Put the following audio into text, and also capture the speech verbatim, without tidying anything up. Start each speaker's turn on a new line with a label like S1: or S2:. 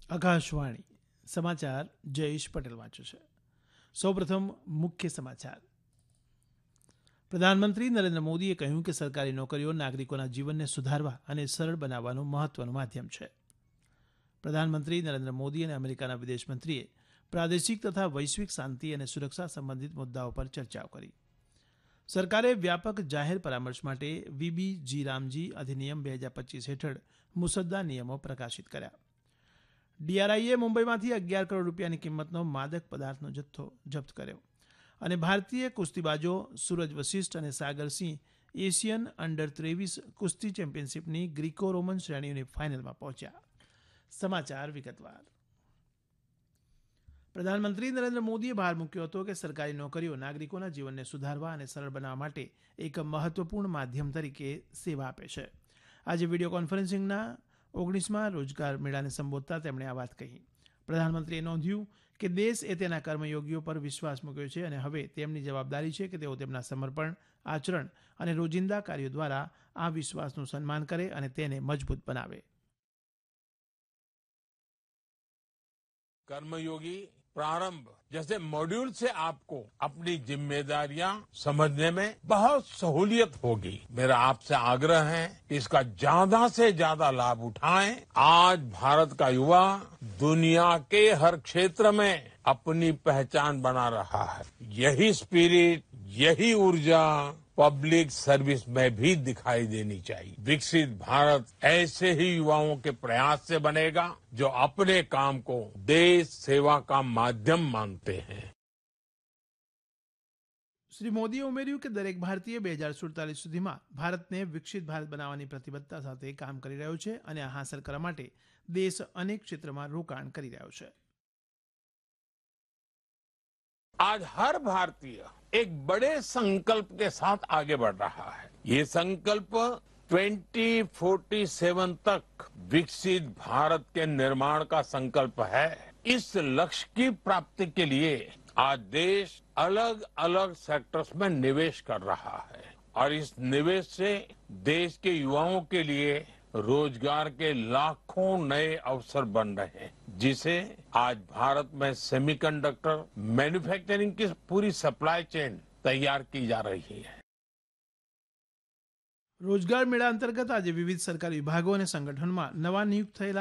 S1: આકાશવાણી સમાચાર જયેશ પટેલ વાંચે છે. સૌપ્રથમ મુખ્ય સમાચાર. પ્રધાનમંત્રી નરેન્દ્ર મોદીએ કહ્યું કે સરકારી નોકરીઓ નાગરિકોના જીવનને સુધારવા અને સરળ બનાવવાનું મહત્વનું માધ્યમ છે. પ્રધાનમંત્રી નરેન્દ્ર મોદી અને અમેરિકાના વિદેશમંત્રીએ પ્રાદેશિક તથા વૈશ્વિક શાંતિ અને સુરક્ષા સંબંધિત મુદ્દાઓ પર ચર્ચાઓ કરી. સરકારે વ્યાપક જાહેર પરામર્શ માટે વીબી જી રામજી અધિનિયમ બે હજાર પચીસ હેઠળ મુસદ્દા નિયમો પ્રકાશિત કર્યા. ડીઆરઆઈએ મુંબઈમાંથી અગિયાર કરોડ રૂપિયાની કિંમતનો માદક પદાર્થનો જથ્થો જપ્ત કર્યો અને ભારતીય કુસ્તીબાજો સૂરજ વશિષ્ઠ અને સાગરસિંહ એશિયન અંડર ત્રેવીસ કુસ્તી ચેમ્પિયનશિપની ગ્રીકો રોમન શ્રેણીઓની ફાઇનલમાં પહોંચ્યા. સમાચાર વિગતવાર. પ્રધાનમંત્રી નરેન્દ્ર મોદીએ ભાર મૂક્યો હતો કે સરકારી નોકરીઓ નાગરિકોના જીવનને સુધારવા અને સરળ બનાવવા માટે એક મહત્વપૂર્ણ માધ્યમ તરીકે સેવા આપે છે. આજે વિડીયો કોન્ફરન્સિંગના ઓગણીસમાં રોજગાર મેળાને સંબોધતા તેમણે આ વાત કહી. પ્રધાનમંત્રીએ નોંધ્યું કે દેશ એ તેના કર્મયોગીઓ પર વિશ્વાસ મૂક્યો છે અને હવે તેમની જવાબદારી છે કે તેઓ તેમના સમર્પણ, આચરણ અને રોજિંદા કાર્યો દ્વારા આ વિશ્વાસનું સન્માન કરે અને તેને મજબૂત બનાવે.
S2: कर्मयोगी प्रारंभ जैसे मॉड्यूल से आपको अपनी जिम्मेदारियां समझने में बहुत सहूलियत होगी. मेरा आपसे आग्रह है कि इसका ज्यादा से ज्यादा लाभ उठाएं. आज भारत का युवा दुनिया के हर क्षेत्र में अपनी पहचान बना रहा है. यही स्पिरिट, यही ऊर्जा पब्लिक सर्विस में भी दिखाई देनी चाहिए. विकसित भारत ऐसे ही युवाओं के प्रयास से बनेगा जो अपने काम को देश सेवा का माध्यम मानते हैं.
S1: શ્રી મોદીએ ઉમેર્યું કે દરેક ભારતીય બે હજાર સુડતાલીસ સુધીમાં ભારતને વિકસિત ભારત બનાવવાની પ્રતિબદ્ધતા સાથે કામ કરી રહ્યો છે અને આ હાંસલ કરવા માટે દેશ અનેક ક્ષેત્રમાં રોકાણ કરી રહ્યો છે.
S2: आज हर भारतीय एक बड़े संकल्प के साथ आगे बढ़ रहा है. ये संकल्प ट्वेंटी फोर्टी सेवन तक विकसित भारत के निर्माण का संकल्प है. इस लक्ष्य की प्राप्ति के लिए आज देश अलग अलग सेक्टर्स में निवेश कर रहा है और इस निवेश से देश के युवाओं के लिए रोजगार के लाखों नए अवसर बन रहे हैं, जिसे आज भारत में सेमीकंडक्टर मैन्युफैक्चरिंग की पूरी सप्लाई चेन तैयार की जा रही है.
S1: રોજગાર મેળા અંતર્ગત આજે વિવિધ સરકારી વિભાગો અને સંગઠનોમાં નવા નિયુક્ત થયેલા